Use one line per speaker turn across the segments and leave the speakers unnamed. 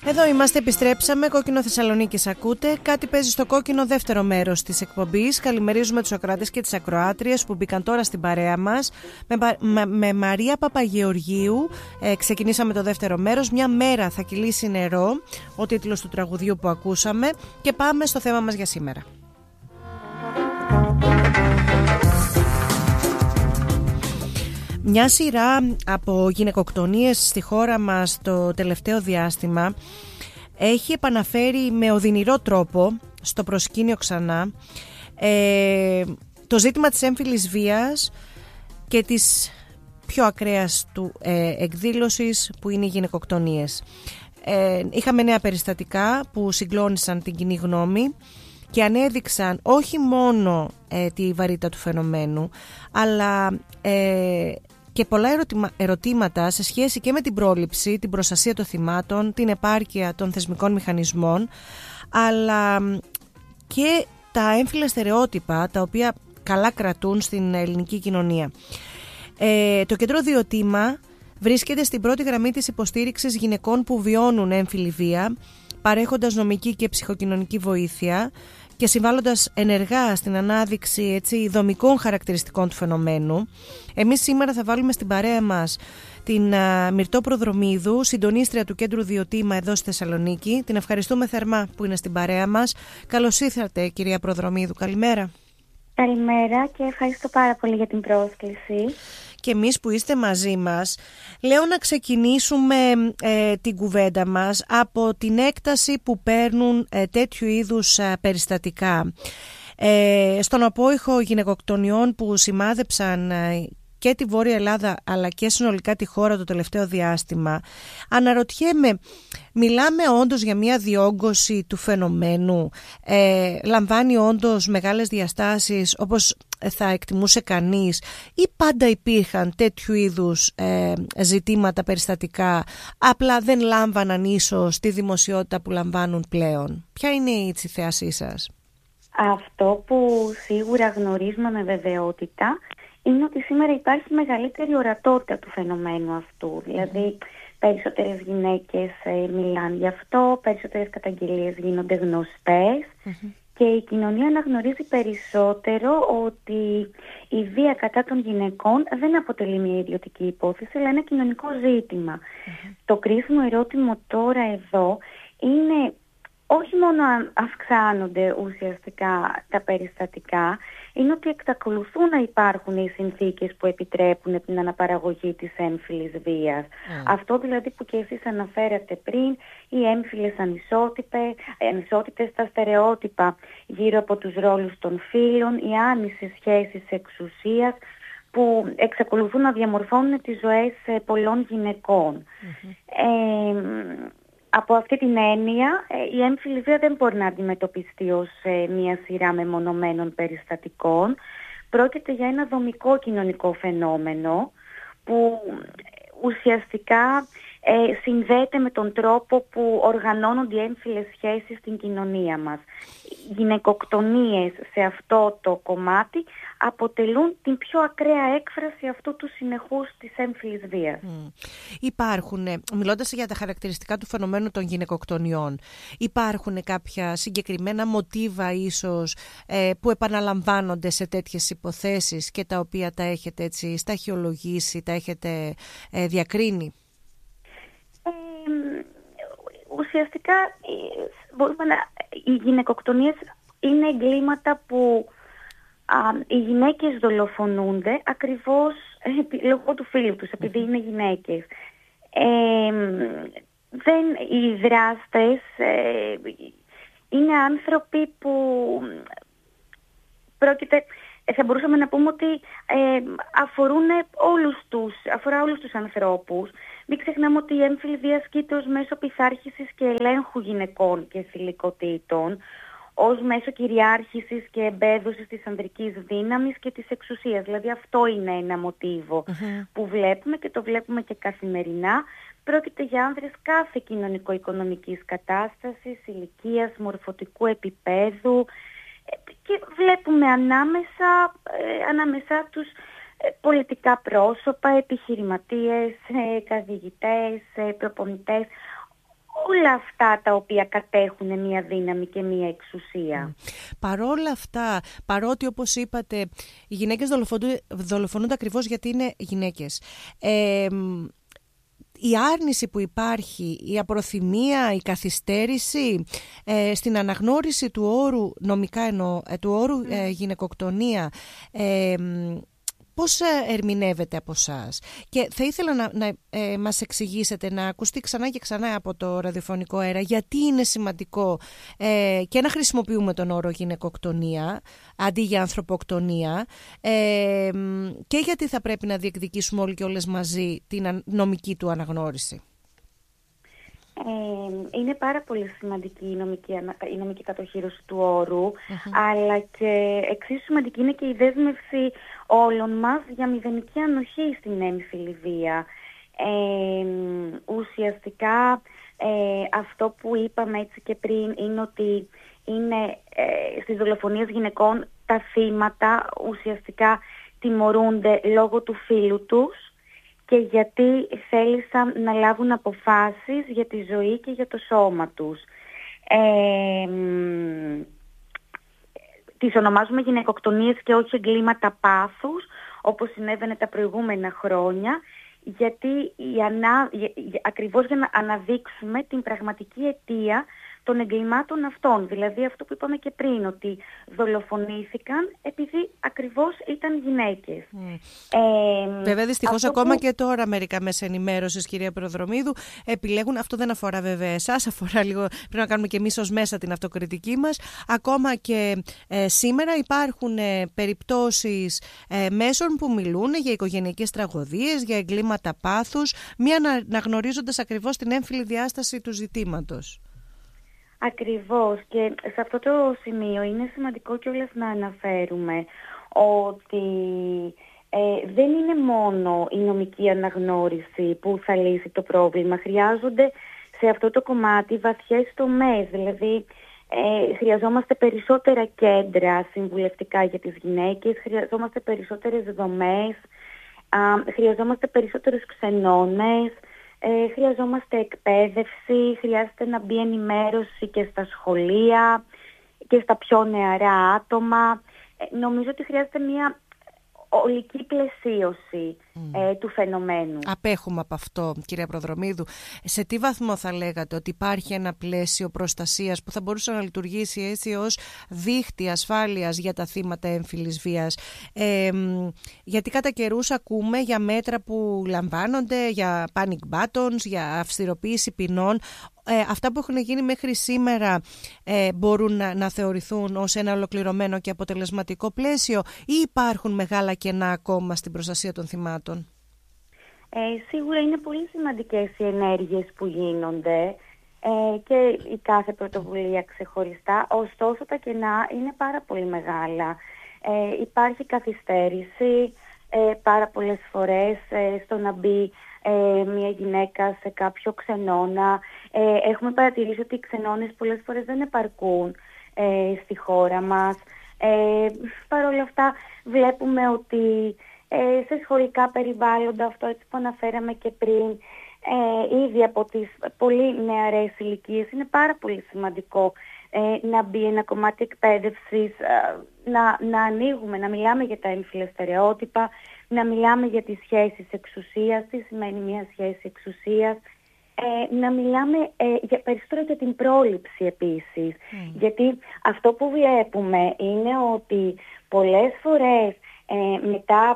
Εδώ είμαστε, επιστρέψαμε. Κόκκινο Θεσσαλονίκης ακούτε. Κάτι παίζει στο κόκκινο, δεύτερο μέρος της εκπομπής. Καλημερίζουμε τους ακροάτες και τις ακροάτριες που μπήκαν τώρα στην παρέα μας. Με Μαρία Παπαγεωργίου ξεκινήσαμε το δεύτερο μέρος. Μια μέρα θα κυλήσει νερό, ο τίτλος του τραγουδιού που ακούσαμε. Και πάμε στο θέμα μας για σήμερα. Μια σειρά από γυναικοκτονίες στη χώρα μας το τελευταίο διάστημα έχει επαναφέρει με οδυνηρό τρόπο στο προσκήνιο ξανά το ζήτημα της έμφυλης βίας και της πιο ακραίας του εκδήλωσης που είναι οι γυναικοκτονίες. Είχαμε νέα περιστατικά που συγκλώνησαν την κοινή γνώμη και ανέδειξαν όχι μόνο τη βαρύτητα του φαινομένου, αλλά και πολλά ερωτήματα σε σχέση και με την πρόληψη, την προστασία των θυμάτων, την επάρκεια των θεσμικών μηχανισμών, αλλά και τα έμφυλα στερεότυπα τα οποία καλά κρατούν στην ελληνική κοινωνία. Το Κέντρο Διοτήμα βρίσκεται στην πρώτη γραμμή της υποστήριξης γυναικών που βιώνουν έμφυλη βία, παρέχοντας νομική και ψυχοκοινωνική βοήθεια και συμβάλλοντας ενεργά στην ανάδειξη δομικών χαρακτηριστικών του φαινομένου. Εμείς σήμερα θα βάλουμε στην παρέα μας την Μυρτώ Προδρομίδου, συντονίστρια του Κέντρου Διοτήμα εδώ στη Θεσσαλονίκη. Την ευχαριστούμε θερμά που είναι στην παρέα μας. Καλώς ήρθατε, κυρία Προδρομίδου. Καλημέρα.
Καλημέρα και ευχαριστώ πάρα πολύ για την πρόσκληση.
Και εμείς που είστε μαζί μας, λέω να ξεκινήσουμε την κουβέντα μας από την έκταση που παίρνουν τέτοιου είδους περιστατικά. Στον απόϊχο γυναικοκτονιών που σημάδεψαν και τη Βόρεια Ελλάδα αλλά και συνολικά τη χώρα το τελευταίο διάστημα, αναρωτιέμαι, μιλάμε όντως για μια διόγκωση του φαινομένου? Λαμβάνει όντως μεγάλες διαστάσεις όπως θα εκτιμούσε κανείς, ή πάντα υπήρχαν τέτοιου είδους ζητήματα περιστατικά, απλά δεν λάμβαναν ίσως τη δημοσιότητα που λαμβάνουν πλέον? Ποια είναι η θέασή σας?
Αυτό που σίγουρα γνωρίζουμε με βεβαιότητα είναι ότι σήμερα υπάρχει μεγαλύτερη ορατότητα του φαινομένου αυτού. Δηλαδή περισσότερες γυναίκες μιλάνε γι' αυτό, περισσότερες καταγγελίες γίνονται γνωστές και η κοινωνία αναγνωρίζει περισσότερο ότι η βία κατά των γυναικών δεν αποτελεί μια ιδιωτική υπόθεση, αλλά ένα κοινωνικό ζήτημα. Το κρίσιμο ερώτημα τώρα εδώ είναι όχι μόνο αν αυξάνονται ουσιαστικά τα περιστατικά, είναι ότι εξακολουθούν να υπάρχουν οι συνθήκες που επιτρέπουν την αναπαραγωγή της έμφυλης βίας. Αυτό δηλαδή που και εσείς αναφέρατε πριν, οι έμφυλες ανισότητες, τα στερεότυπα γύρω από τους ρόλους των φύλων, οι άνισες σχέσεις εξουσίας που εξακολουθούν να διαμορφώνουν τις ζωές πολλών γυναικών. Από αυτή την έννοια, η έμφυλη βία δεν μπορεί να αντιμετωπιστεί ως μια σειρά μεμονωμένων περιστατικών. Πρόκειται για ένα δομικό κοινωνικό φαινόμενο που ουσιαστικά συνδέεται με τον τρόπο που οργανώνονται οι έμφυλες σχέσεις στην κοινωνία μας. Οι γυναικοκτονίες σε αυτό το κομμάτι αποτελούν την πιο ακραία έκφραση αυτού του συνεχούς της έμφυλης βίας.
Υπάρχουν, μιλώντας για τα χαρακτηριστικά του φαινομένου των γυναικοκτονιών, υπάρχουν κάποια συγκεκριμένα μοτίβα ίσως που επαναλαμβάνονται σε τέτοιες υποθέσεις και τα οποία τα έχετε έτσι σταχυολογήσει, τα έχετε διακρίνει?
Ουσιαστικά οι γυναικοκτονίες είναι εγκλήματα που οι γυναίκες δολοφονούνται ακριβώς λόγω του φύλου τους, επειδή είναι γυναίκες. Οι δράστες είναι άνθρωποι που θα μπορούσαμε να πούμε ότι αφορά όλους τους ανθρώπους. Μην ξεχνάμε ότι η έμφυλη βία ασκείται ως μέσο πειθάρχησης και ελέγχου γυναικών και θηλυκοτήτων, ως μέσο κυριάρχησης και εμπέδωσης της ανδρικής δύναμης και της εξουσίας. Δηλαδή αυτό είναι ένα μοτίβο που βλέπουμε και το βλέπουμε και καθημερινά. Πρόκειται για άνδρες κάθε κοινωνικο-οικονομικής κατάστασης, ηλικίας, μορφωτικού επίπεδου, και βλέπουμε ανάμεσα τους πολιτικά πρόσωπα, επιχειρηματίες, καθηγητές, προπονητές. όλα αυτά τα οποία κατέχουν μία δύναμη και μία εξουσία.
Παρόλα αυτά, παρότι όπως είπατε οι γυναίκες δολοφονούνται ακριβώς γιατί είναι γυναίκες, η άρνηση που υπάρχει, η απροθυμία, η καθυστέρηση στην αναγνώριση του όρου, νομικά εννοώ, του όρου γυναικοκτονία, πώς ερμηνεύεται από εσάς? Και θα ήθελα να μας εξηγήσετε, να ακουστεί ξανά και ξανά από το ραδιοφωνικό αέρα, γιατί είναι σημαντικό και να χρησιμοποιούμε τον όρο γυναικοκτονία αντί για ανθρωποκτονία, και γιατί θα πρέπει να διεκδικήσουμε όλοι και όλες μαζί την νομική του αναγνώριση.
Είναι πάρα πολύ σημαντική η νομική κατοχήρωση του όρου, αλλά και εξίσου σημαντική είναι και η δέσμευση όλων μας για μηδενική ανοχή στην έμφυλη βία. Ουσιαστικά αυτό που είπαμε έτσι και πριν είναι ότι είναι στις δολοφονίες γυναικών τα θύματα ουσιαστικά τιμωρούνται λόγω του φύλου τους και γιατί θέλησαν να λάβουν αποφάσεις για τη ζωή και για το σώμα τους. Τις ονομάζουμε γυναικοκτονίες και όχι εγκλήματα πάθους, όπως συνέβαινε τα προηγούμενα χρόνια, γιατί ακριβώς για να αναδείξουμε την πραγματική αιτία των εγκλημάτων αυτών. Δηλαδή αυτό που είπαμε και πριν, ότι δολοφονήθηκαν επειδή ακριβώς ήταν γυναίκες.
Βέβαια δυστυχώς ακόμα και τώρα μερικά μέσα ενημέρωσης, κυρία Προδρομίδου, επιλέγουν, αυτό δεν αφορά βέβαια εσάς, αφορά λίγο, πρέπει να κάνουμε και εμείς ως μέσα την αυτοκριτική μας. Ακόμα και σήμερα υπάρχουν περιπτώσεις μέσων που μιλούν για οικογενειακές τραγωδίες, για εγκλήματα πάθους, μη αναγνωρίζοντας ακριβώς την έμφυλη διάσταση του ζητήματος.
Ακριβώς, και σε αυτό το σημείο είναι σημαντικό κιόλας να αναφέρουμε ότι δεν είναι μόνο η νομική αναγνώριση που θα λύσει το πρόβλημα. Χρειάζονται σε αυτό το κομμάτι βαθιές τομές, δηλαδή χρειαζόμαστε περισσότερα κέντρα συμβουλευτικά για τις γυναίκες, χρειαζόμαστε περισσότερες δομές, χρειαζόμαστε περισσότερους ξενώνες, χρειαζόμαστε εκπαίδευση, χρειάζεται να μπει ενημέρωση και στα σχολεία και στα πιο νεαρά άτομα. Νομίζω ότι χρειάζεται μια ολική πλαισίωση του φαινομένου.
Απέχουμε από αυτό, κυρία Προδρομίδου. Σε τι βαθμό θα λέγατε ότι υπάρχει ένα πλαίσιο προστασίας που θα μπορούσε να λειτουργήσει έτσι ως δίχτυ ασφάλειας για τα θύματα έμφυλης βίας? Γιατί κατά καιρούς ακούμε για μέτρα που λαμβάνονται, για panic buttons, για αυστηροποίηση ποινών. Αυτά που έχουν γίνει μέχρι σήμερα μπορούν να θεωρηθούν ως ένα ολοκληρωμένο και αποτελεσματικό πλαίσιο, ή υπάρχουν μεγάλα κενά ακόμα στην προστασία των θυμάτων?
Σίγουρα είναι πολύ σημαντικές οι ενέργειες που γίνονται και η κάθε πρωτοβουλία ξεχωριστά, ωστόσο τα κενά είναι πάρα πολύ μεγάλα. Υπάρχει καθυστέρηση πάρα πολλές φορές στο να μπει μια γυναίκα σε κάποιο ξενώνα. Έχουμε παρατηρήσει ότι οι ξενώνες πολλές φορές δεν επαρκούν στη χώρα μας. Παρ' όλα αυτά βλέπουμε ότι σε σχολικά περιβάλλοντα, αυτό έτσι που αναφέραμε και πριν, ήδη από τις πολύ νεαρές ηλικίες είναι πάρα πολύ σημαντικό να μπει ένα κομμάτι εκπαίδευσης, να ανοίγουμε, να μιλάμε για τα έμφυλα στερεότυπα, να μιλάμε για τις σχέσεις εξουσίας, τι σημαίνει μια σχέση εξουσίας, να μιλάμε περισσότερο για την πρόληψη επίσης. Γιατί αυτό που βλέπουμε είναι ότι πολλές φορές μετά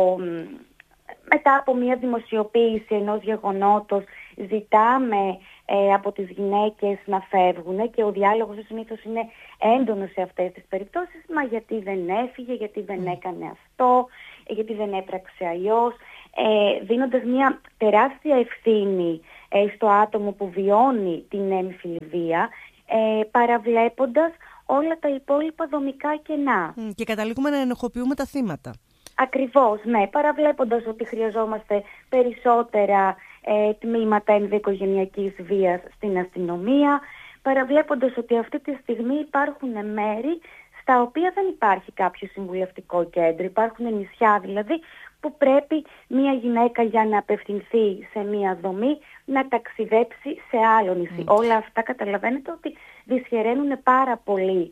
από μια δημοσιοποίηση ενός γεγονότος ζητάμε από τις γυναίκες να φεύγουν και ο διάλογος συνήθως είναι έντονος σε αυτές τις περιπτώσεις. Μα γιατί δεν έφυγε, γιατί δεν έκανε αυτό, γιατί δεν έπραξε αλλιώς, δίνοντας μια τεράστια ευθύνη στο άτομο που βιώνει την έμφυλη βία, παραβλέποντας όλα τα υπόλοιπα δομικά κενά.
Και καταλήγουμε να ενοχοποιούμε τα θύματα.
Ακριβώς, ναι, παραβλέποντας ότι χρειαζόμαστε περισσότερα τμήματα ενδοοικογενειακής βίας στην αστυνομία, παραβλέποντας ότι αυτή τη στιγμή υπάρχουν μέρη στα οποία δεν υπάρχει κάποιο συμβουλευτικό κέντρο. Υπάρχουν νησιά δηλαδή που πρέπει μια γυναίκα για να απευθυνθεί σε μια δομή να ταξιδέψει σε άλλο νησί. Όλα αυτά καταλαβαίνετε ότι δυσχεραίνουν πάρα πολύ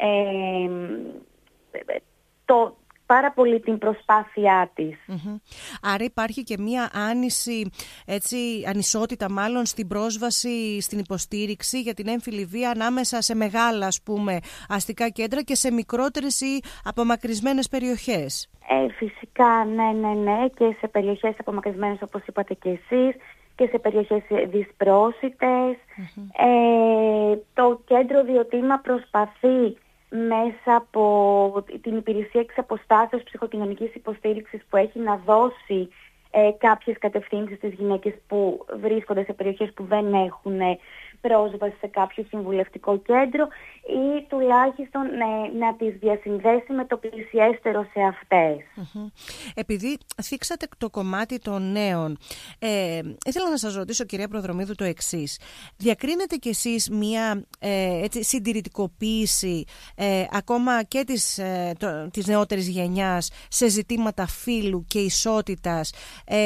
πάρα πολύ την προσπάθειά της.
Άρα υπάρχει και μία ανισότητα μάλλον στην πρόσβαση, στην υποστήριξη για την έμφυλη βία ανάμεσα σε μεγάλα, ας πούμε, αστικά κέντρα και σε μικρότερες ή απομακρυσμένες περιοχές.
Φυσικά, ναι, και σε περιοχές απομακρυσμένες όπως είπατε και εσείς και σε περιοχές δυσπρόσιτες. Το κέντρο Διοτήμα προσπαθεί μέσα από την υπηρεσία εξ αποστάσεως ψυχοκοινωνικής υποστήριξης που έχει να δώσει κάποιες κατευθύνσεις στις γυναίκες που βρίσκονται σε περιοχές που δεν έχουν πρόσβαση σε κάποιο συμβουλευτικό κέντρο ή τουλάχιστον να τις διασυνδέσει με το πλησιέστερο σε αυτές.
Επειδή θίξατε το κομμάτι των νέων, ήθελα να σας ρωτήσω, κυρία Προδρομίδου, το εξής. Διακρίνετε κι εσείς μία συντηρητικοποίηση ακόμα και της νεότερης γενιάς σε ζητήματα φύλου και ισότητας,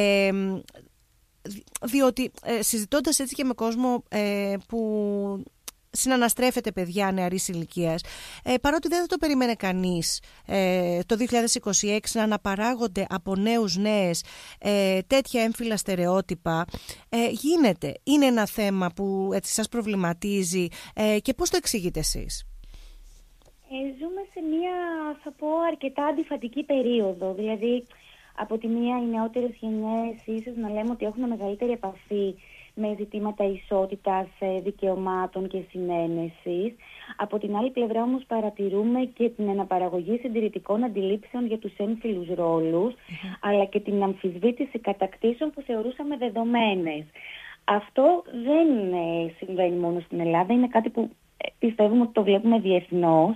διότι συζητώντας έτσι και με κόσμο που συναναστρέφεται παιδιά νεαρής ηλικίας, παρότι δεν θα το περίμενε κανείς το 2026 να αναπαράγονται από νέους νέες τέτοια έμφυλα στερεότυπα, γίνεται. Είναι ένα θέμα που έτσι σας προβληματίζει και πώς το εξηγείτε εσείς?
Ζούμε σε μια, θα πω, αρκετά αντιφατική περίοδο. Δηλαδή, από τη μία οι νεότερες γενιές ίσως να λέμε ότι έχουν μεγαλύτερη επαφή με ζητήματα ισότητας, δικαιωμάτων και συνένεσης. Από την άλλη πλευρά όμως παρατηρούμε και την αναπαραγωγή συντηρητικών αντιλήψεων για τους έμφυλους ρόλους, αλλά και την αμφισβήτηση κατακτήσεων που θεωρούσαμε δεδομένες. Αυτό δεν συμβαίνει μόνο στην Ελλάδα, είναι κάτι που πιστεύουμε ότι το βλέπουμε διεθνώς.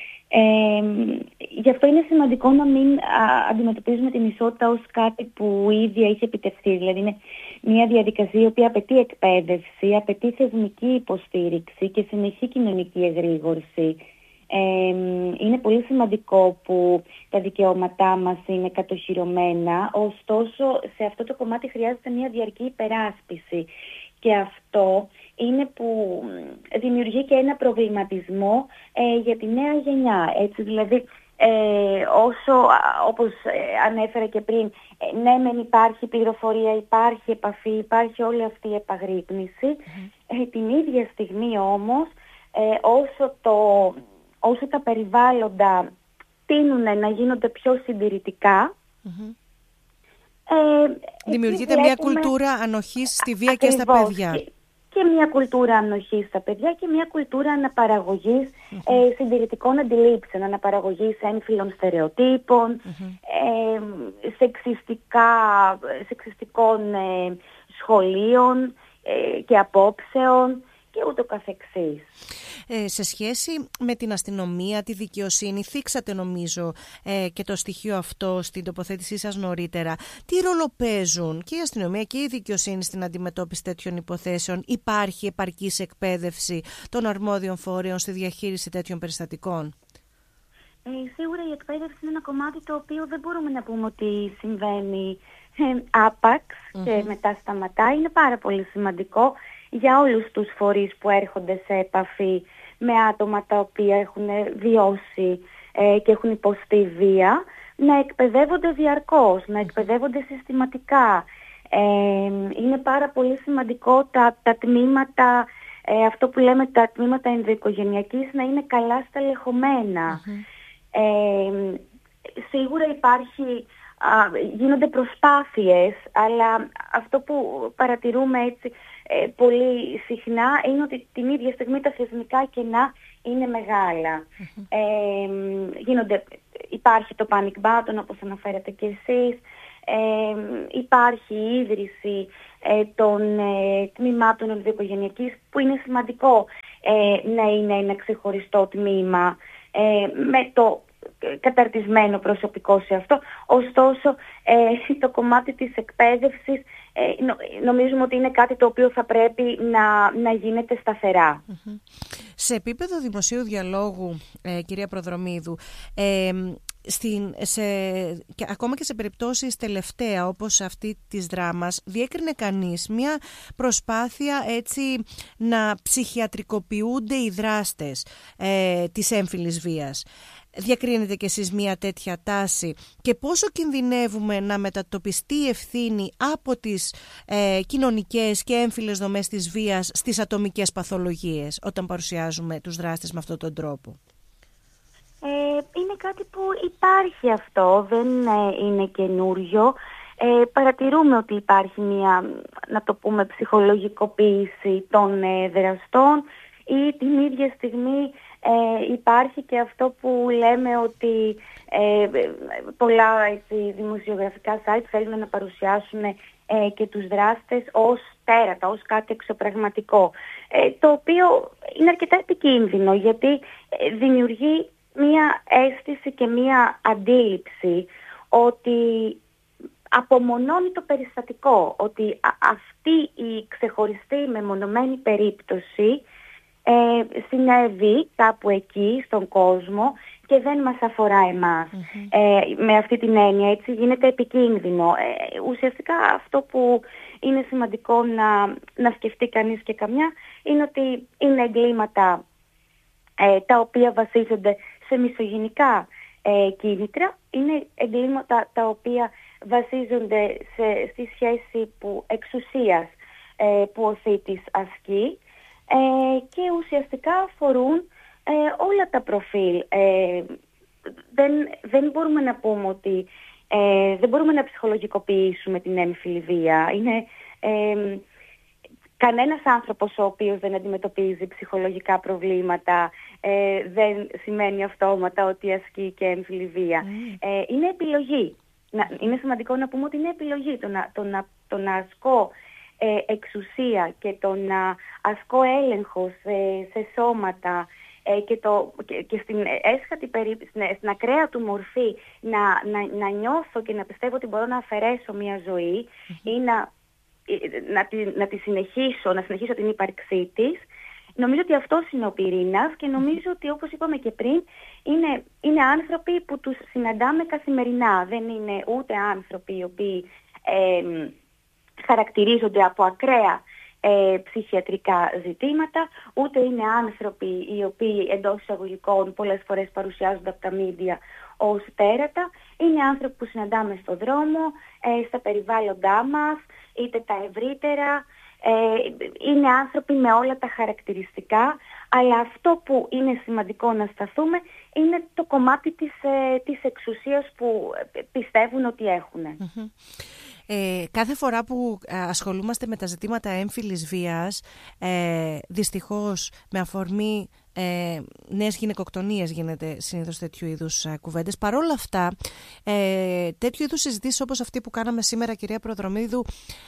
Γι' αυτό είναι σημαντικό να μην αντιμετωπίζουμε την ισότητα ως κάτι που ήδη έχει επιτευχθεί. Δηλαδή είναι μια διαδικασία η οποία απαιτεί εκπαίδευση, απαιτεί θεσμική υποστήριξη και συνεχή κοινωνική εγρήγορση. Είναι πολύ σημαντικό που τα δικαιώματά μας είναι κατοχυρωμένα, ωστόσο σε αυτό το κομμάτι χρειάζεται μια διαρκή υπεράσπιση. Και αυτό είναι που δημιουργεί και ένα προβληματισμό για τη νέα γενιά. Έτσι, δηλαδή, όσο, όπως ανέφερα και πριν, ναι μεν υπάρχει πληροφορία, υπάρχει επαφή, υπάρχει όλη αυτή η επαγρύπνηση, την ίδια στιγμή όμως, όσο τα περιβάλλοντα τείνουν να γίνονται πιο συντηρητικά,
δημιουργείται μια κουλτούρα ανοχής στη βία και στα παιδιά.
Και μια κουλτούρα ανοχής στα παιδιά και μια κουλτούρα αναπαραγωγής συντηρητικών αντιλήψεων, αναπαραγωγής έμφυλων στερεοτύπων, σεξιστικών σχολείων και απόψεων και ούτω καθεξής.
Σε σχέση με την αστυνομία, τη δικαιοσύνη, θίξατε νομίζω και το στοιχείο αυτό στην τοποθέτησή σας νωρίτερα. Τι ρόλο παίζουν και η αστυνομία και η δικαιοσύνη στην αντιμετώπιση τέτοιων υποθέσεων? Υπάρχει επαρκής εκπαίδευση των αρμόδιων φορέων στη διαχείριση τέτοιων περιστατικών?
Σίγουρα η εκπαίδευση είναι ένα κομμάτι το οποίο δεν μπορούμε να πούμε ότι συμβαίνει άπαξ και μετά σταματάει. Είναι πάρα πολύ σημαντικό για όλους τους φορείς που έρχονται σε επαφή με άτομα τα οποία έχουν βιώσει και έχουν υποστεί βία, να εκπαιδεύονται διαρκώς, να εκπαιδεύονται συστηματικά. Είναι πάρα πολύ σημαντικό τα τμήματα, αυτό που λέμε τα τμήματα ενδοοικογενειακής, να είναι καλά στελεχωμένα. Σίγουρα γίνονται προσπάθειες, αλλά αυτό που παρατηρούμε έτσι πολύ συχνά είναι ότι την ίδια στιγμή τα θεσμικά κενά είναι μεγάλα. Υπάρχει το panic button όπως αναφέρατε και εσείς, υπάρχει η ίδρυση των τμήματων ενδοοικογενειακής που είναι σημαντικό να είναι ένα ξεχωριστό τμήμα με το καταρτισμένο προσωπικό σε αυτό. Ωστόσο, το κομμάτι της εκπαίδευσης νομίζουμε ότι είναι κάτι το οποίο θα πρέπει να γίνεται σταθερά.
Σε επίπεδο δημοσίου διαλόγου, κυρία Προδρομίδου, ακόμα και σε περιπτώσεις τελευταία όπως αυτή της δράμας, διέκρινε κανείς μια προσπάθεια έτσι να ψυχιατρικοποιούνται οι δράστες της έμφυλης βίας. Διακρίνετε κι εσείς μια τέτοια τάση και πόσο κινδυνεύουμε να μετατοπιστεί η ευθύνη από τις κοινωνικές και έμφυλες δομές της βίας στις ατομικές παθολογίες όταν παρουσιάζουμε τους δράστες με αυτόν τον τρόπο?
Είναι κάτι που υπάρχει αυτό, δεν είναι καινούριο. Παρατηρούμε ότι υπάρχει μια, να το πούμε, ψυχολογικοποίηση των δραστών ή την ίδια στιγμή υπάρχει και αυτό που λέμε ότι πολλά δημοσιογραφικά site θέλουν να παρουσιάσουν και τους δράστες ως τέρατα, ως κάτι εξωπραγματικό, το οποίο είναι αρκετά επικίνδυνο γιατί δημιουργεί μία αίσθηση και μία αντίληψη ότι απομονώνει το περιστατικό, ότι αυτή η ξεχωριστή μεμονωμένη περίπτωση συνέβη κάπου εκεί στον κόσμο και δεν μας αφορά εμάς. Με αυτή την έννοια έτσι γίνεται επικίνδυνο. Ουσιαστικά αυτό που είναι σημαντικό να σκεφτεί κανείς και καμιά είναι ότι είναι εγκλήματα τα οποία βασίζονται σε μισογυνικά κίνητρα, είναι εγκλήματα τα οποία βασίζονται στη σχέση εξουσίας που ο θήτης ασκεί και ουσιαστικά αφορούν όλα τα προφίλ. Δεν μπορούμε να πούμε ότι δεν μπορούμε να ψυχολογικοποιήσουμε την έμφυλη βία. Είναι κανένας άνθρωπος ο οποίος δεν αντιμετωπίζει ψυχολογικά προβλήματα δεν σημαίνει αυτόματα ότι ασκεί και έμφυλη βία. Είναι επιλογή. Είναι σημαντικό να πούμε ότι είναι επιλογή το να ασκώ εξουσία και το να ασκώ έλεγχο σε σώματα και στην έσχατη περίπτωση, στην ακραία του μορφή να νιώθω και να πιστεύω ότι μπορώ να αφαιρέσω μια ζωή ή να συνεχίσω την ύπαρξή της. Νομίζω ότι αυτός είναι ο πυρήνας και νομίζω ότι, όπως είπαμε και πριν, είναι άνθρωποι που τους συναντάμε καθημερινά. Δεν είναι ούτε άνθρωποι οι οποίοι χαρακτηρίζονται από ακραία ψυχιατρικά ζητήματα, ούτε είναι άνθρωποι οι οποίοι εντός εισαγωγικών πολλές φορές παρουσιάζονται από τα μίντια ως τέρατα. Είναι άνθρωποι που συναντάμε στον δρόμο, στα περιβάλλοντά μας, είτε τα ευρύτερα. Είναι άνθρωποι με όλα τα χαρακτηριστικά, αλλά αυτό που είναι σημαντικό να σταθούμε είναι το κομμάτι της εξουσίας που πιστεύουν ότι έχουν.
Κάθε φορά που ασχολούμαστε με τα ζητήματα έμφυλης βίας, δυστυχώς με αφορμή νέες γυναικοκτονίες γίνεται συνήθως τέτοιου είδους κουβέντες. Παρ' όλα αυτά, τέτοιου είδους συζητήσεις όπως αυτή που κάναμε σήμερα, κυρία Προδρομίδου,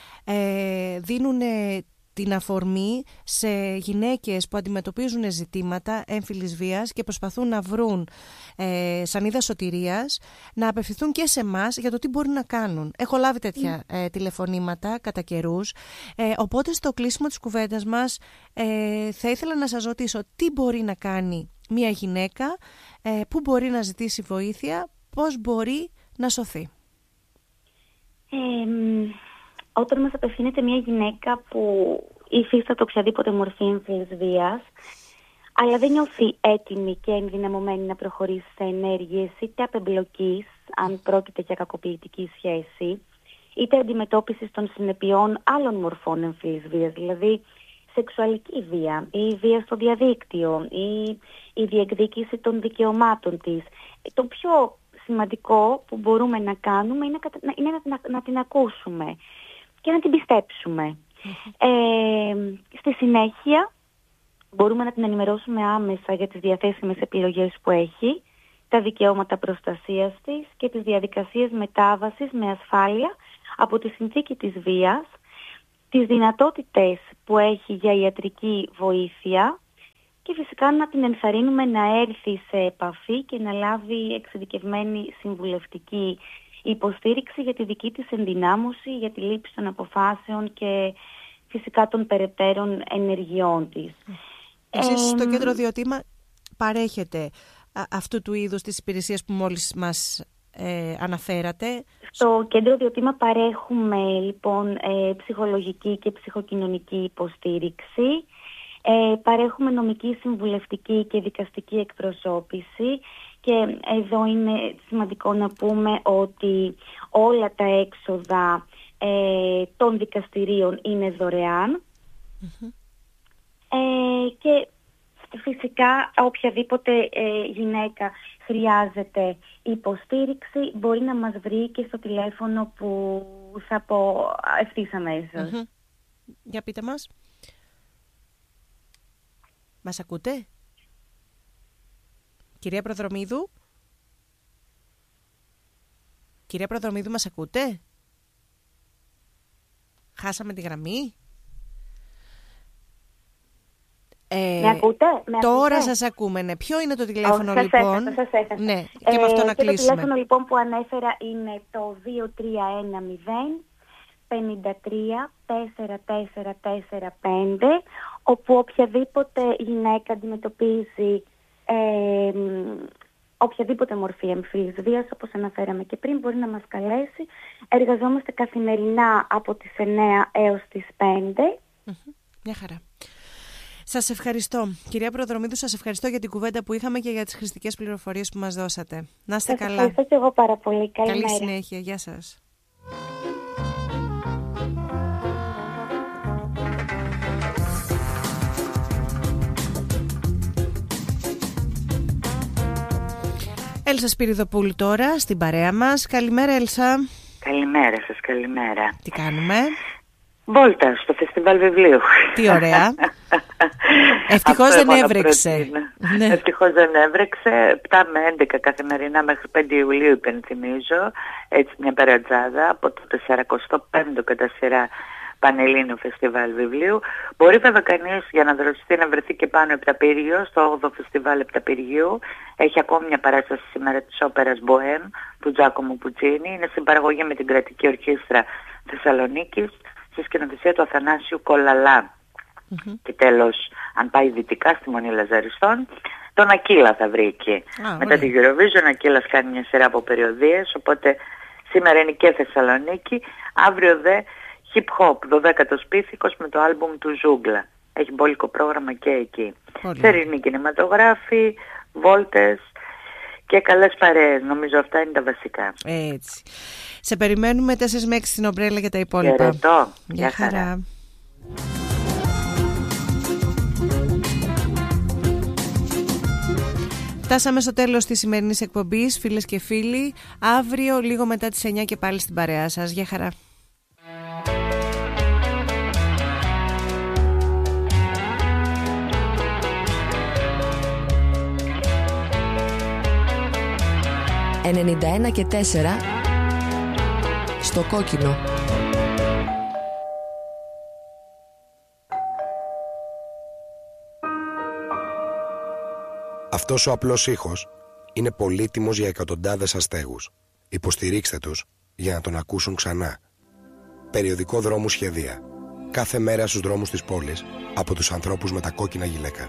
δίνουν την αφορμή σε γυναίκες που αντιμετωπίζουν ζητήματα έμφυλης βίας και προσπαθούν να βρουν σανίδα σωτηρίας, να απευθυνθούν και σε εμάς για το τι μπορούν να κάνουν. Έχω λάβει τέτοια τηλεφωνήματα κατά καιρούς, οπότε στο κλείσιμο της κουβέντας μας θα ήθελα να σας ρωτήσω τι μπορεί να κάνει μια γυναίκα, πού μπορεί να ζητήσει βοήθεια, πώς μπορεί να σωθεί.
Όταν μας απευθύνεται μια γυναίκα που υφίσταται οποιαδήποτε μορφή έμφυλης βίας, αλλά δεν νιώθει έτοιμη και ενδυναμωμένη να προχωρήσει σε ενέργειες είτε απεμπλοκής, αν πρόκειται για κακοποιητική σχέση, είτε αντιμετώπισης των συνεπειών άλλων μορφών έμφυλης βίας, δηλαδή σεξουαλική βία ή βία στο διαδίκτυο ή η διεκδίκηση των δικαιωμάτων της. Το πιο σημαντικό που μπορούμε να κάνουμε είναι να την ακούσουμε και να την πιστέψουμε. Στη συνέχεια μπορούμε να την ενημερώσουμε άμεσα για τις διαθέσιμες επιλογές που έχει, τα δικαιώματα προστασίας της και τις διαδικασίες μετάβασης με ασφάλεια από τη συνθήκη της βίας, τις δυνατότητες που έχει για ιατρική βοήθεια και φυσικά να την ενθαρρύνουμε να έρθει σε επαφή και να λάβει εξειδικευμένη συμβουλευτική υποστήριξη για τη δική της ενδυνάμωση, για τη λήψη των αποφάσεων και φυσικά των περαιτέρων ενεργειών της.
Εσείς στο Κέντρο Διοτήμα παρέχετε αυτού του είδους της υπηρεσίας που μόλις μας αναφέρατε?
Στο Κέντρο Διοτήμα παρέχουμε λοιπόν ψυχολογική και ψυχοκοινωνική υποστήριξη. Παρέχουμε νομική, συμβουλευτική και δικαστική εκπροσώπηση και εδώ είναι σημαντικό να πούμε ότι όλα τα έξοδα των δικαστηρίων είναι δωρεάν. Και φυσικά οποιαδήποτε γυναίκα χρειάζεται υποστήριξη μπορεί να μας βρει και στο τηλέφωνο που θα πω ευθύς αμέσως.
Για πείτε μας. Μας ακούτε? Κυρία Προδρομίδου? Κυρία Προδρομίδου, μας ακούτε? Χάσαμε τη γραμμή.
Με ακούτε?
Τώρα σας ακούμε, ναι. Ποιο είναι το τηλέφωνο λοιπόν?
Σας έφερα.
Ναι, και με αυτό να κλείσουμε.
Το τηλέφωνο λοιπόν που ανέφερα είναι το 2310-53-4445, όπου οποιαδήποτε γυναίκα αντιμετωπίζει οποιαδήποτε μορφή εμφύλης βίας, όπως αναφέραμε και πριν, μπορεί να μας καλέσει. Εργαζόμαστε καθημερινά από τις 9 έως τις 5.
Μια χαρά. Σας ευχαριστώ. Κυρία Προδρομίδου, σας ευχαριστώ για την κουβέντα που είχαμε και για τις χρηστικές πληροφορίες που μας δώσατε. Να είστε καλά.
Ευχαριστώ και εγώ πάρα πολύ.
Καλή συνέχεια. Γεια σας. Έλσα Σπυριδοπούλου τώρα στην παρέα μας. Καλημέρα, Έλσα.
Καλημέρα σας, καλημέρα.
Τι κάνουμε?
Βόλτα στο φεστιβάλ βιβλίου.
Τι ωραία. Ευτυχώς δεν έβρεξε.
Ναι. Ευτυχώς δεν έβρεξε. 7 με 11 καθημερινά μέχρι 5 Ιουλίου υπενθυμίζω. Έτσι μια περατζάδα από το 45ο κατά σειρά Πανελλήνιο Φεστιβάλ Βιβλίου. Μπορεί βέβαια κανείς για να δροσιστεί να βρεθεί και πάνω Επταπύργιο, στο 8ο Φεστιβάλ Επταπυργίου. Έχει ακόμη μια παράσταση σήμερα της όπερας Μποέμ του Τζάκομο Πουτσίνη. Είναι συμπαραγωγή με την Κρατική Ορχήστρα Θεσσαλονίκης, στη σκηνοθεσία του Αθανάσιου Κολαλά. Και τέλος, αν πάει δυτικά στη Μονή Λαζαριστών, τον Ακύλα θα βρει εκεί. Μετά την Eurovision, ο Ακύλας κάνει μια σειρά από περιοδίες, οπότε σήμερα είναι και Θεσσαλονίκη, αύριο δε hip hop, 12ος Πίθηκος με το άλμπουμ του Ζούγκλα. Έχει μπόλικο πρόγραμμα και εκεί. Θερινοί κινηματογράφοι, βόλτες και καλές παρέες. Νομίζω αυτά είναι τα βασικά.
Έτσι. Σε περιμένουμε 4 με 6 στην ομπρέλα για τα υπόλοιπα.
Χαιρετώ.
Γεια χαρά. Φτάσαμε στο τέλος της σημερινής εκπομπής, φίλες και φίλοι. Αύριο λίγο μετά τις 9 και πάλι στην παρέα σας. Γεια χαρά.
«91 και 4» στο κόκκινο.
Αυτός ο απλός ήχος είναι πολύτιμος για εκατοντάδες αστέγους. Υποστηρίξτε τους για να τον ακούσουν ξανά. Περιοδικό Δρόμου Σχεδία. Κάθε μέρα στους δρόμους της πόλης από τους ανθρώπους με τα κόκκινα γυλαίκα.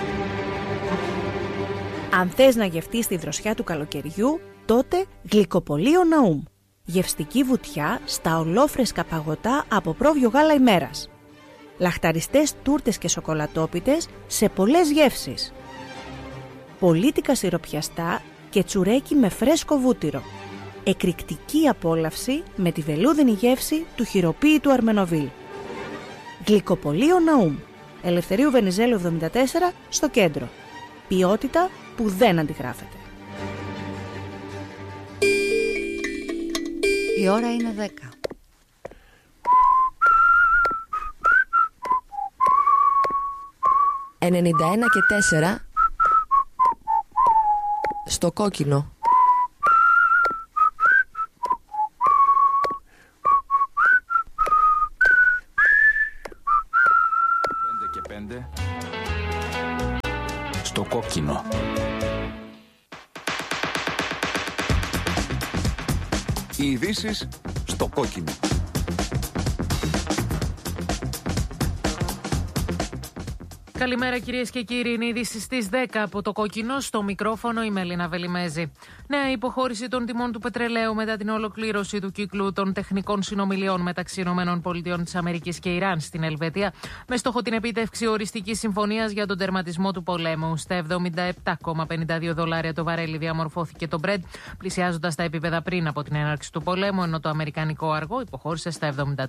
Αν θες να γευτείς τη δροσιά του καλοκαιριού, τότε Γλυκοπωλείο Ναούμ. Γευστική βουτιά στα ολόφρεσκα παγωτά από πρόβιο γάλα ημέρας. Λαχταριστές τούρτες και σοκολατόπιτες σε πολλές γεύσεις. Πολίτικα σιροπιαστά και τσουρέκι με φρέσκο βούτυρο. Εκρηκτική απόλαυση με τη βελούδινη γεύση του χειροποίητου Αρμενοβίλ. Γλυκοπωλείο Ναούμ. Ελευθερίου Βενιζέλου 74 στο κέντρο. Ποιότητα που δεν αντιγράφεται.
Η ώρα είναι 10.
«91 και 4» στο κόκκινο.
Και 5 στο κόκκινο. Οι ειδήσεις στο κόκκινο.
Καλημέρα κυρίες και κύριοι, είναι ειδήσεις στις 10 από το Κόκκινο, στο μικρόφωνο η Μελίνα Βελιμέζη. Νέα υποχώρηση των τιμών του πετρελαίου μετά την ολοκλήρωση του κύκλου των τεχνικών συνομιλιών μεταξύ ΗΠΑ και Ιράν στην Ελβετία, με στόχο την επίτευξη οριστικής συμφωνίας για τον τερματισμό του πολέμου. Στα $77,52 το βαρέλι διαμορφώθηκε το Brent, πλησιάζοντας τα επίπεδα πριν από την έναρξη του πολέμου, ενώ το αμερικανικό αργό υποχώρησε στα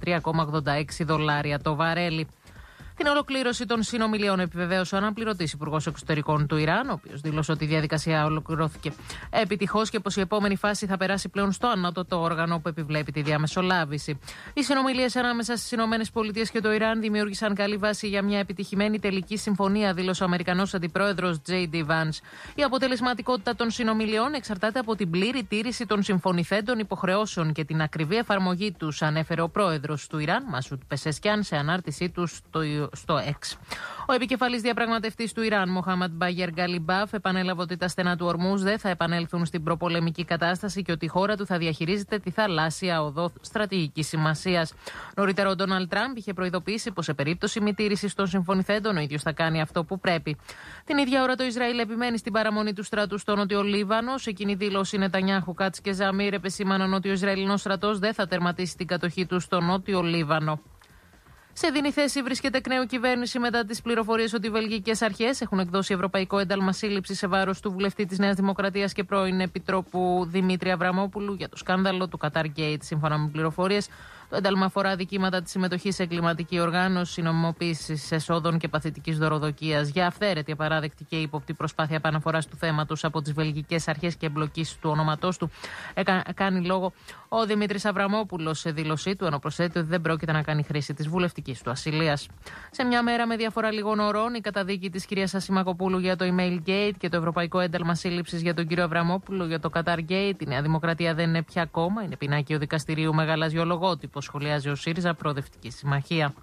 $73,86 το βαρέλι. Την ολοκλήρωση των συνομιλιών επιβεβαίωσε ο αναπληρωτής υπουργός εξωτερικών του Ιράν, ο οποίος δήλωσε ότι η διαδικασία ολοκληρώθηκε επιτυχώς και πως η επόμενη φάση θα περάσει πλέον στο ανώτατο όργανο που επιβλέπει τη διαμεσολάβηση. Οι συνομιλίες ανάμεσα στις ΗΠΑ και το Ιράν δημιούργησαν καλή βάση για μια επιτυχημένη τελική συμφωνία, δήλωσε ο Αμερικανός αντιπρόεδρος J.D. Vance. Η αποτελεσματικότητα των συνομιλιών εξαρτάται από την πλήρη τήρηση των συμφωνηθέντων υποχρεώσεων και την ακριβή εφαρμογή τους, ανέφερε ο πρόεδρος του Ιράν, Μασούτ Πεσεσκιάν, σε ανάρτησή του στο X. Ο επικεφαλής διαπραγματευτής του Ιράν, Μοχάμαντ Μπάγερ Γκαλιμπάφ, επανέλαβε ότι τα στενά του Ορμούζ δεν θα επανέλθουν στην προπολεμική κατάσταση και ότι η χώρα του θα διαχειρίζεται τη θαλάσσια οδό στρατηγικής σημασίας. Νωρίτερα, ο Ντόναλντ Τραμπ είχε προειδοποιήσει πως σε περίπτωση μη τήρησης των συμφωνηθέντων, ο ίδιος θα κάνει αυτό που πρέπει. Την ίδια ώρα, το Ισραήλ επιμένει στην παραμονή του στρατού στο Νότιο Λίβανο. Σε κοινή δήλωση, Νετανιάχου, Κάτς και Ζαμίρ επεσήμαναν ότι ο Ισραηλινός στρατός δεν θα τερματίσει την κατοχή του στο Νότιο Λίβανο. Σε δίνη θέση βρίσκεται εκ νέου κυβέρνηση μετά τις πληροφορίες ότι οι βελγικές αρχές έχουν εκδώσει ευρωπαϊκό ένταλμα σύλληψης σε βάρος του βουλευτή της Νέας Δημοκρατίας και πρώην επιτρόπου Δημήτρη Αβραμόπουλου για το σκάνδαλο του Qatar Gate. Σύμφωνα με πληροφορίες, το ένταλμα αφορά αδικήματα της συμμετοχής σε εγκληματική οργάνωση, νομιμοποίησης εσόδων και παθητικής δωροδοκίας. Για αυθαίρετη, απαράδεκτη και ύποπτη προσπάθεια επαναφοράς του θέματος από τις βελγικές αρχές και εμπλοκής του ονόματός του, κάνει λόγο ο Δημήτρης Αβραμόπουλος σε δήλωσή του, ενώ προσθέτει ότι δεν πρόκειται να κάνει χρήση της βουλευτικής του ασυλίας. Σε μια μέρα με διαφορά λίγων ωρών, η καταδίκη της κυρίας Ασημακοπούλου για το Email Gate και το ευρωπαϊκό ένταλμα σύλληψης για τον κύριο Αβραμόπουλο για το Qatar Gate. Η Νέα Δημοκρατία δεν είναι πια κόμμα, είναι πινάκιο δικαστηρίου με γαλάζιο λογότυπο, σχολιάζει ο ΣΥΡΙΖΑ Προοδευτική Συμμαχία.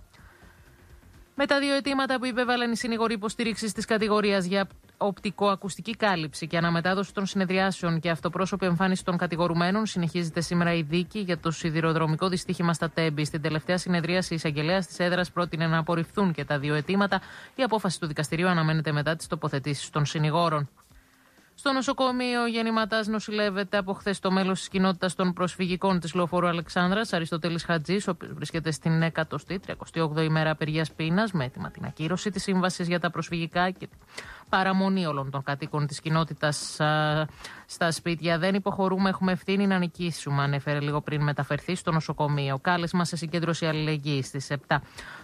Με τα δύο αιτήματα που υπέβαλαν οι συνηγοροί υποστήριξης της κατηγορίας για οπτικοακουστική κάλυψη και αναμετάδοση των συνεδριάσεων και αυτοπρόσωπη εμφάνιση των κατηγορουμένων, συνεχίζεται σήμερα η δίκη για το σιδηροδρομικό δυστύχημα στα Τέμπη. Στην τελευταία συνεδρίαση, η εισαγγελέας της έδρας πρότεινε να απορριφθούν και τα δύο αιτήματα. Η απόφαση του δικαστηρίου αναμένεται μετά τις τοποθετήσεις των συνηγόρων. Στο νοσοκομείο Γεννηματάς νοσηλεύεται από χθες το μέλος της κοινότητας των προσφυγικών της Λεωφόρου Αλεξάνδρας, Αριστοτέλης Χατζής, ο οποίος βρίσκεται στην 138η ημέρα απεργίας πείνας, με έτοιμα την ακύρωση της σύμβασης για τα προσφυγικά και παραμονή όλων των κατοίκων της κοινότητας στα σπίτια. Δεν υποχωρούμε, έχουμε ευθύνη να νικήσουμε, ανέφερε λίγο πριν μεταφερθεί στο νοσοκομείο. Κάλεσμα σε συγκέντρωση αλληλεγγύης στις 7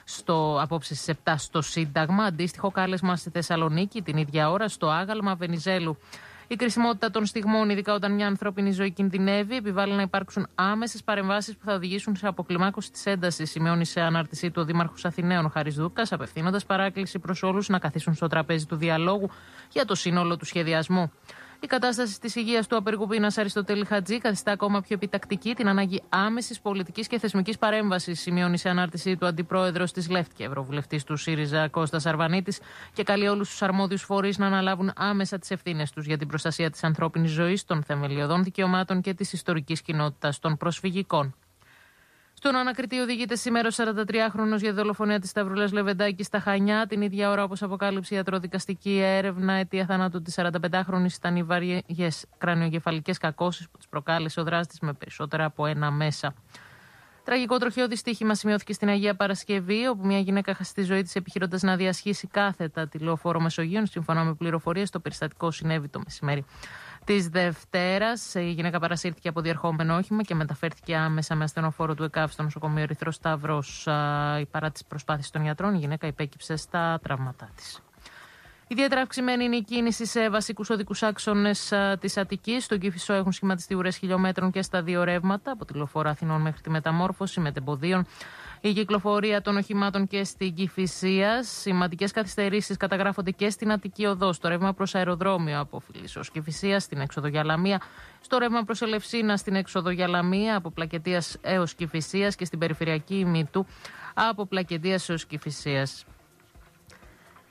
απόψε στις 7 στο Σύνταγμα. Αντίστοιχο κάλεσμα στη Θεσσαλονίκη την ίδια ώρα στο άγαλμα Βενιζέλου. Η κρισιμότητα των στιγμών, ειδικά όταν μια ανθρώπινη ζωή κινδυνεύει, επιβάλλει να υπάρξουν άμεσες παρεμβάσεις που θα οδηγήσουν σε αποκλιμάκωση της έντασης, σημειώνει σε ανάρτησή του ο Δήμαρχος Αθηναίων Χάρης Δούκας, απευθύνοντας παράκληση προς όλους να καθίσουν στο τραπέζι του διαλόγου για το σύνολο του σχεδιασμού. Η κατάσταση της υγείας του απεργού πείνας Αριστοτέλη Χατζή καθιστά ακόμα πιο επιτακτική την ανάγκη άμεσης πολιτικής και θεσμικής παρέμβασης, σημειώνει σε ανάρτησή του αντιπρόεδρος της ΛΕΦΤ και ευρωβουλευτής του ΣΥΡΙΖΑ Κώστας Αρβανίτης, και καλεί όλους τους αρμόδιους φορείς να αναλάβουν άμεσα τις ευθύνες τους για την προστασία της ανθρώπινης ζωής, των θεμελιωδών δικαιωμάτων και της ιστορικής κοινότητας των προσφυγικών. Στον ανακριτή οδηγείται σήμερα ο 43χρονος για δολοφονία της Σταυρούλας Λεβεντάκη στα Χανιά. Την ίδια ώρα, όπως αποκάλυψε η ιατροδικαστική έρευνα, αιτία θανάτου της 45χρονης ήταν οι βαριές κρανιογκεφαλικές κακώσεις που της προκάλεσε ο δράστης με περισσότερα από ένα μέσα. Τραγικό τροχαίο δυστύχημα σημειώθηκε στην Αγία Παρασκευή, όπου μια γυναίκα χάσει τη ζωή της επιχειρώντας να διασχίσει κάθετα τη Λεωφόρο Μεσογείων. Σύμφωνα με πληροφορίες, το περιστατικό συνέβη το μεσημέρι της Δευτέρας. Η γυναίκα παρασύρθηκε από διερχόμενο όχημα και μεταφέρθηκε άμεσα με ασθενοφόρο του ΕΚΑΒ στο νοσοκομείο Ερυθρός Σταυρός. Παρά τις προσπάθειες των γιατρών, η γυναίκα υπέκυψε στα τραύματά της. Ιδιαίτερα αυξημένη είναι η κίνηση σε βασικούς οδικούς άξονες της Αττικής. Στον Κηφισό έχουν σχηματιστεί ουρές χιλιόμετρων και στα δύο ρεύματα, από τη Λεωφόρο Αθηνών μέχρι τη Μεταμόρφωση, μετεμποδίων. Η κυκλοφορία των οχημάτων και στην Κηφισία. Σημαντικές καθυστερήσεις καταγράφονται και στην Αττική Οδό, στο ρεύμα προς αεροδρόμιο από Φιλισσός Κηφισίας, στην έξοδο για Λαμία, στο ρεύμα προς Ελευσίνα, στην έξοδο για Λαμία, από Πλακετίας έως Κηφισίας, και στην περιφερειακή Μητού από Πλακετίας έως Κηφισίας.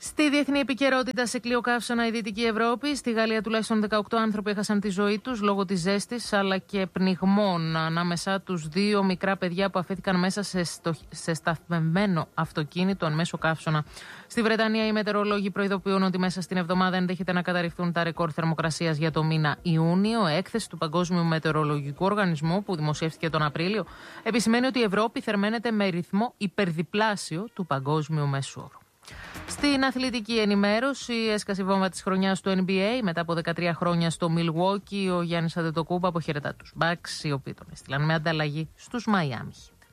Στη διεθνή επικαιρότητα, σε κλειό καύσωνα η Δυτική Ευρώπη. Στη Γαλλία τουλάχιστον 18 άνθρωποι έχασαν τη ζωή τους λόγω της ζέστης αλλά και πνιγμών. Ανάμεσά τους 2 μικρά παιδιά που αφήθηκαν μέσα σε σταθμευμένο αυτοκίνητο εν μέσω καύσωνα. Στη Βρετανία οι μετεωρολόγοι προειδοποιούν ότι μέσα στην εβδομάδα ενδέχεται να καταρριφθούν τα ρεκόρ θερμοκρασίας για το μήνα Ιούνιο. Έκθεση του Παγκόσμιου Μετεωρολογικού Οργανισμού που δημοσιεύτηκε τον Απρίλιο επισημαίνει ότι η Ευρώπη θερμαίνεται με ρυθμό υπερδιπλάσιο του παγκόσμιου μέσου όρου. Στην αθλητική ενημέρωση, έσκασε η βόμβα της χρονιάς του NBA μετά από 13 χρόνια στο Milwaukee. Ο Γιάννης Αντετοκούμπο αποχαιρετά τους Bucks, οι οποίοι τον έστειλαν με ανταλλαγή στους Miami Heat.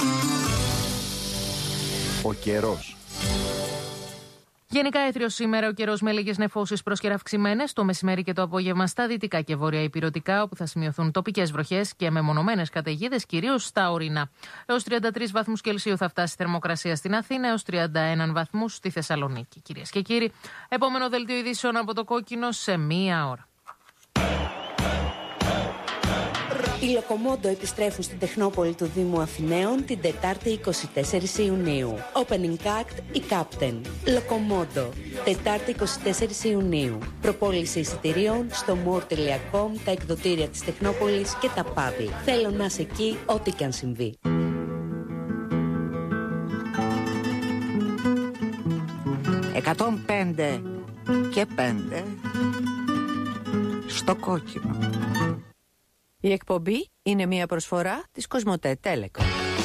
Ο καιρός.
Γενικά έθριος σήμερα ο καιρός με λίγες νεφώσεις πρόσκαιρα αυξημένες το μεσημέρι και το απόγευμα στα δυτικά και βόρεια ηπειρωτικά, όπου θα σημειωθούν τοπικές βροχές και μεμονωμένες καταιγίδες, κυρίως στα ορεινά. Έως 33 βαθμούς Κελσίου θα φτάσει η θερμοκρασία στην Αθήνα, έως 31 βαθμούς στη Θεσσαλονίκη. Κυρίες και κύριοι, επόμενο δελτίο ειδήσεων από το Κόκκινο σε μία ώρα.
Οι Λοκομόντο επιστρέφουν στην Τεχνόπολη του Δήμου Αθηναίων την Τετάρτη 24 Ιουνίου. Opening Act η Captain. Λοκομόντο. Τετάρτη 24 Ιουνίου. Προπόληση εισιτηρίων στο more.com, τα εκδοτήρια της Τεχνόπολης και τα παύλα. Θέλω να είσαι εκεί ό,τι και αν συμβεί.
«105 και 5 στο Κόκκινο». Η εκπομπή είναι μια προσφορά της Κοσμοτέ Telecom.